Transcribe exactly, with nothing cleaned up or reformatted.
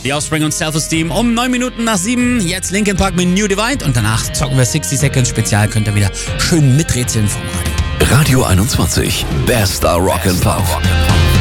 The Offspring und Self-Esteem um neun Minuten nach sieben. Jetzt Linkin Park mit New Divide und danach zocken wir sixty Seconds Spezial. Könnt ihr wieder schön miträtseln vom Radio. Radio einundzwanzig. Bester Rock and Pop.